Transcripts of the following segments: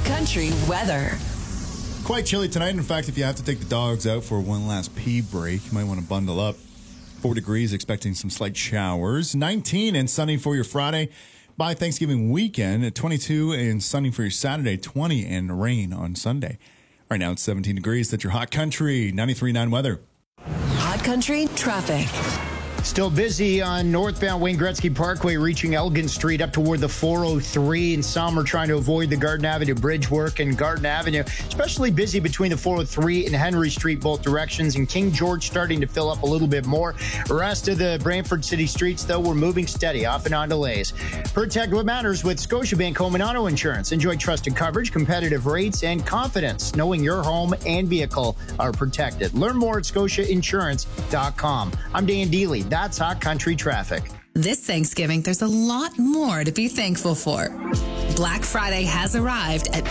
Country weather. Quite chilly tonight. In fact, if you have to take the dogs out for one last pee break, you might want to bundle up. 4 degrees, expecting some slight showers. 19 and sunny for your Friday. By Thanksgiving weekend, at 22 and sunny for your Saturday, 20 and rain on Sunday. Right now it's 17 degrees. That's your Hot Country 93.9 weather. Hot Country traffic. Still busy on northbound Wayne Gretzky Parkway, reaching Elgin Street up toward the 403. And some are trying to avoid the Garden Avenue bridge work and Garden Avenue. Especially busy between the 403 and Henry Street, both directions. And King George starting to fill up a little bit more. The rest of the Brantford City streets, though, we're moving steady, off and on delays. Protect what matters with Scotiabank Home and Auto Insurance. Enjoy trusted coverage, competitive rates, and confidence, knowing your home and vehicle are protected. Learn more at scotiainsurance.com. I'm Dan Dealey. That's Hot Country traffic. This Thanksgiving, there's a lot more to be thankful for. Black Friday has arrived at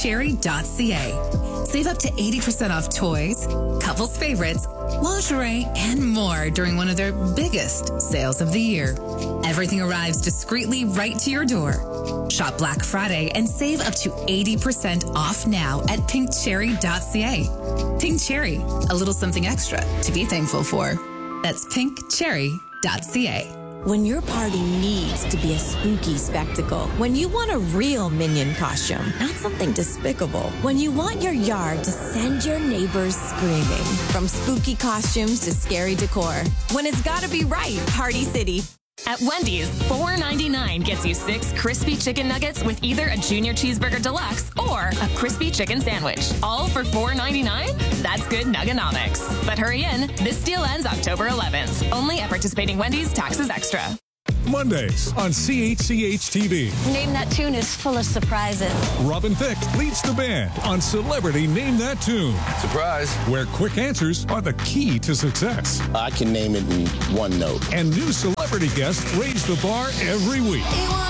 pinkcherry.ca. Save up to 80% off toys, couples favorites, lingerie, and more during one of their biggest sales of the year. Everything arrives discreetly right to your door. Shop Black Friday and save up to 80% off now at pinkcherry.ca. Pink Cherry, a little something extra to be thankful for. That's pinkcherry.ca. When your party needs to be a spooky spectacle, when you want a real Minion costume, not something despicable, when you want your yard to send your neighbors screaming, from spooky costumes to scary decor, when it's gotta be right, Party City. At Wendy's, $4.99 gets you 6 crispy chicken nuggets with either a Junior Cheeseburger Deluxe or a crispy chicken sandwich. All for $4.99? That's good nuggenomics. But hurry in, this deal ends October 11th. Only at participating Wendy's, taxes extra. Mondays on CHCH-TV. Name That Tune is full of surprises. Robin Thicke leads the band on Celebrity Name That Tune. Surprise. Where quick answers are the key to success. I can name it in one note. And new celebrity guests raise the bar every week.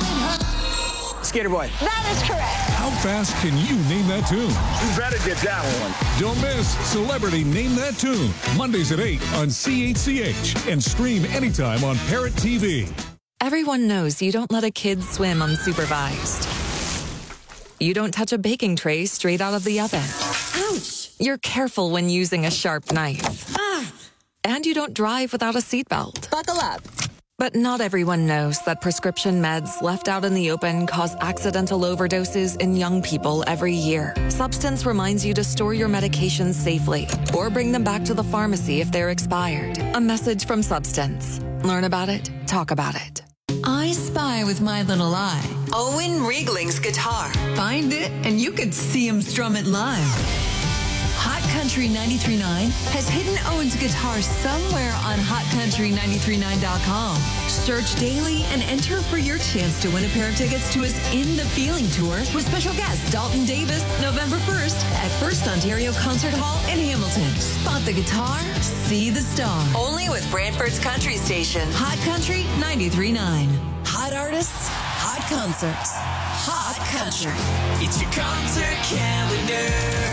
Skater Boy. That is correct. How fast can you name that tune? You better get that one. Don't miss Celebrity Name That Tune. Mondays at 8 on CHCH. And stream anytime on Parrot TV. Everyone knows you don't let a kid swim unsupervised. You don't touch a baking tray straight out of the oven. Ouch! You're careful when using a sharp knife. Ah! And you don't drive without a seatbelt. Buckle up. But not everyone knows that prescription meds left out in the open cause accidental overdoses in young people every year. Substance reminds you to store your medications safely or bring them back to the pharmacy if they're expired. A message from Substance. Learn about it, talk about it. I spy with my little eye. Owen Riegling's guitar. Find it and you could see him strum it live. Hot Country 93.9 has hidden Owen's guitar somewhere on HotCountry939.com. Search daily and enter for your chance to win a pair of tickets to his In the Feeling tour with special guest Dalton Davis, November 1st at First Ontario Concert Hall in Hamilton. Spot the guitar, see the star. Only with Brantford's Country Station. Hot Country 93.9. Hot artists, hot concerts, hot country. It's your concert calendar.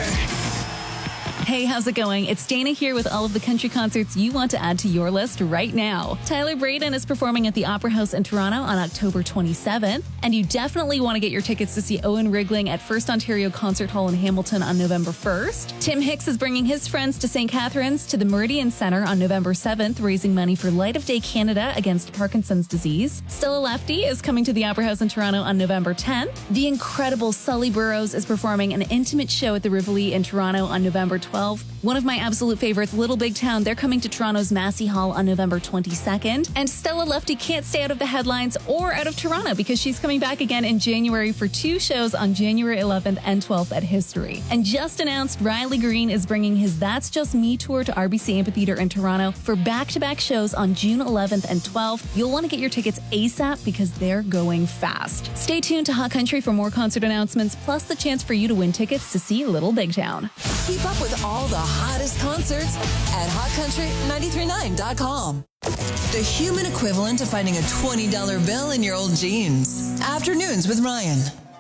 Hey, how's it going? It's Dana here with all of the country concerts you want to add to your list right now. Tyler Braden is performing at the Opera House in Toronto on October 27th, and you definitely want to get your tickets to see Owen Riegling at First Ontario Concert Hall in Hamilton on November 1st. Tim Hicks is bringing his friends to St. Catharines to the Meridian Centre on November 7th, raising money for Light of Day Canada against Parkinson's disease. Stella Lefty is coming to the Opera House in Toronto on November 10th. The incredible Sully Burrows is performing an intimate show at the Rivoli in Toronto on November 12th. One of my absolute favorites, Little Big Town, they're coming to Toronto's Massey Hall on November 22nd. And Stella Lefty can't stay out of the headlines or out of Toronto because she's coming back again in January for 2 shows on January 11th and 12th at History. And just announced, Riley Green is bringing his That's Just Me tour to RBC Amphitheatre in Toronto for back-to-back shows on June 11th and 12th. You'll want to get your tickets ASAP because they're going fast. Stay tuned to Hot Country for more concert announcements, plus the chance for you to win tickets to see Little Big Town. Keep up with all the hottest concerts at HotCountry939.com. The human equivalent of finding a $20 bill in your old jeans. Afternoons with Ryan.